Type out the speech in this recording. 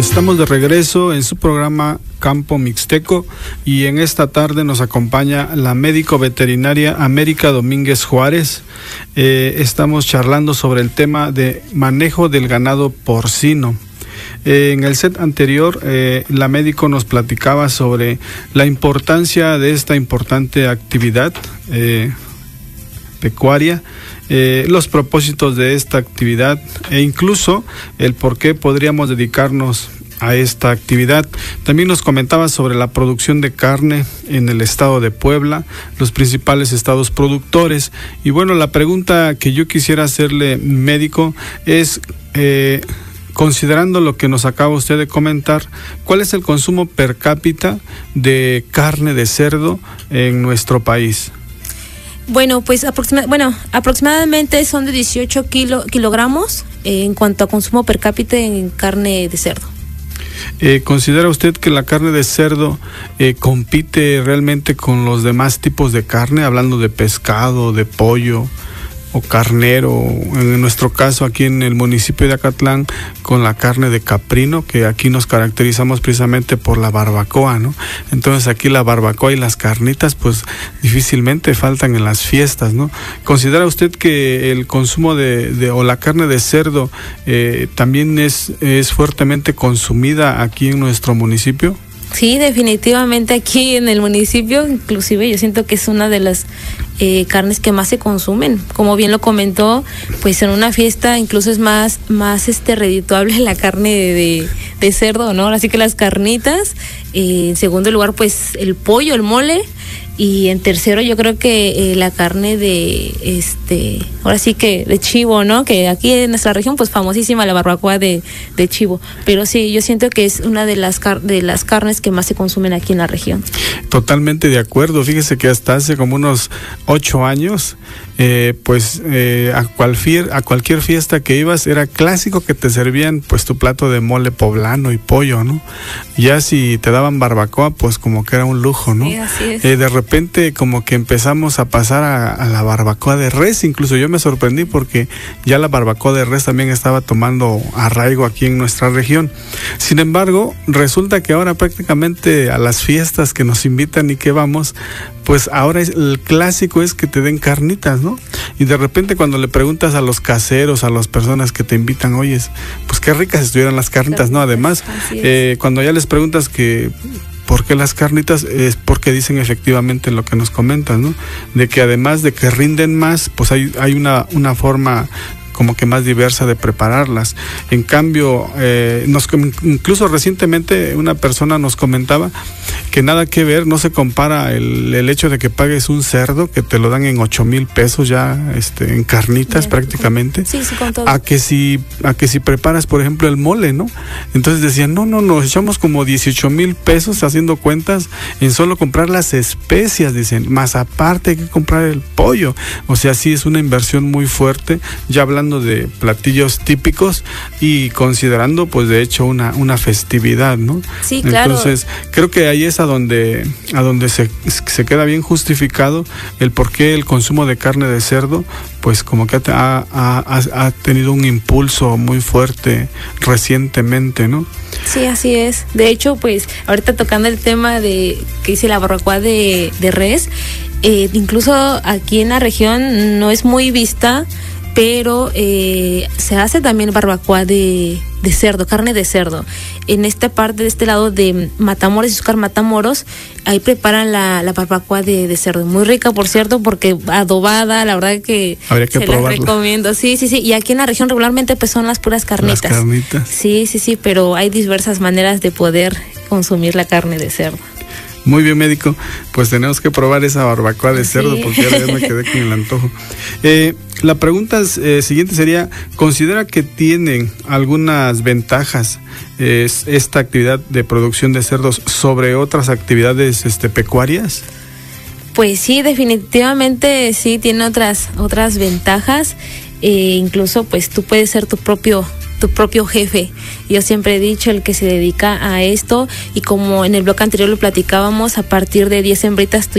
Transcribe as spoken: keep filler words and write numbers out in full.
Estamos de regreso en su programa Campo Mixteco y en esta tarde nos acompaña la médico veterinaria América Domínguez Juárez. Eh, estamos charlando sobre el tema de manejo del ganado porcino. Eh, en el set anterior, eh, la médico nos platicaba sobre la importancia de esta importante actividad eh, pecuaria, eh, los propósitos de esta actividad e incluso el por qué podríamos dedicarnos a esta actividad. También nos comentaba sobre la producción de carne en el estado de Puebla, los principales estados productores. Y bueno, la pregunta que yo quisiera hacerle, médico, es... Eh, considerando lo que nos acaba usted de comentar, ¿cuál es el consumo per cápita de carne de cerdo en nuestro país? Bueno, pues aproxima, bueno, aproximadamente son de dieciocho kilo, kilogramos eh, en cuanto a consumo per cápita en carne de cerdo. Eh, ¿Considera usted que la carne de cerdo eh, compite realmente con los demás tipos de carne, hablando de pescado, de pollo o carnero, en nuestro caso aquí en el municipio de Acatlán, con la carne de caprino, que aquí nos caracterizamos precisamente por la barbacoa, ¿no? Entonces aquí la barbacoa y las carnitas pues difícilmente faltan en las fiestas, ¿no? ¿Considera usted que el consumo de, de o la carne de cerdo eh, también es, es fuertemente consumida aquí en nuestro municipio? Sí, definitivamente aquí en el municipio, inclusive yo siento que es una de las eh, carnes que más se consumen. Como bien lo comentó, pues en una fiesta incluso es más, más este redituable la carne de, de, de cerdo, ¿no? Así que las carnitas, eh, en segundo lugar pues el pollo, el mole, y en tercero yo creo que eh, la carne de este ahora sí que de chivo, ¿no? Que aquí en nuestra región pues famosísima la barbacoa de, de chivo, pero sí, yo siento que es una de las car- de las carnes que más se consumen aquí en la región. Totalmente de acuerdo. Fíjese que hasta hace como unos ocho años eh, pues eh, a cualquier a cualquier fiesta que ibas era clásico que te servían pues tu plato de mole poblano y pollo, ¿no? Ya si te daban barbacoa pues como que era un lujo, ¿no? Sí, así es. Eh, de repente como que empezamos a pasar a, a la barbacoa de res. Incluso yo me sorprendí porque ya la barbacoa de res también estaba tomando arraigo aquí en nuestra región. Sin embargo, resulta que ahora prácticamente a las fiestas que nos invitan y que vamos, pues ahora es, el clásico es que te den carnitas, ¿no? Y de repente cuando le preguntas a los caseros, a las personas que te invitan, oyes, pues qué ricas estuvieran las carnitas, ¿no? Además, eh, cuando ya les preguntas que ¿por qué las carnitas? Es porque dicen efectivamente lo que nos comentan, ¿no? De que además de que rinden más, pues hay, hay una, una forma como que más diversa de prepararlas. En cambio, eh, nos, incluso recientemente una persona nos comentaba que nada que ver, no se compara el, el hecho de que pagues un cerdo, que te lo dan en ocho mil pesos ya, este, en carnitas. Bien, prácticamente, sí, sí, con todo. a que si, a que si preparas, por ejemplo, el mole, ¿no? Entonces decían, no, no, nos echamos como dieciocho mil pesos haciendo cuentas en solo comprar las especias, dicen, más aparte hay que comprar el pollo. O sea, sí es una inversión muy fuerte, ya hablando de platillos típicos y considerando pues de hecho una, una festividad, ¿no? Sí, claro. Entonces creo que ahí es a donde, a donde se, se queda bien justificado el por qué el consumo de carne de cerdo pues como que ha, ha, ha tenido un impulso muy fuerte recientemente, ¿no? Sí, así es. De hecho, pues ahorita tocando el tema de que dice la barbacoa de, de res, eh, incluso aquí en la región no es muy vista, pero eh, se hace también barbacoa de, de cerdo, carne de cerdo. En esta parte, de este lado de Matamoros y Xúcar Matamoros, ahí preparan la, la barbacoa de, de cerdo. Muy rica, por cierto, porque adobada, la verdad que, habría que se probarlo. las recomiendo. Sí, sí, sí. Y aquí en la región regularmente pues son las puras carnitas. Las carnitas. Sí, sí, sí, pero hay diversas maneras de poder consumir la carne de cerdo. Muy bien, médico, pues tenemos que probar esa barbacoa de cerdo, sí, porque ya me quedé con el antojo. Eh, la pregunta eh, siguiente sería, ¿considera que tienen algunas ventajas eh, esta actividad de producción de cerdos sobre otras actividades este, pecuarias? Pues sí, definitivamente sí tiene otras otras ventajas. Eh, incluso pues tú puedes ser tu propio tu propio jefe. Yo siempre he dicho, el que se dedica a esto, y como en el bloque anterior lo platicábamos, a partir de diez hembritas tú